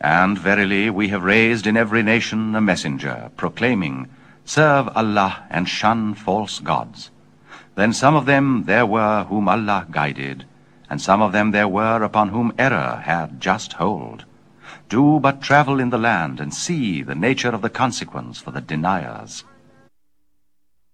And verily we have raised in every nation a messenger, proclaiming, Serve Allah and shun false gods. Then some of them there were whom Allah guided, and some of them there were upon whom error had just hold. Do but travel in the land, and see the nature of the consequence for the deniers.